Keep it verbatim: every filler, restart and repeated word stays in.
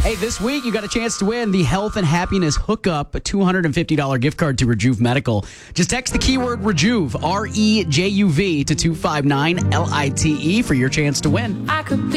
Hey, this week you got a chance to win the Health and Happiness Hookup, a two hundred fifty dollars gift card to Rejuve Medical. Just text the keyword Rejuve, R E J U V, to two five nine L I T E for your chance to win. I could be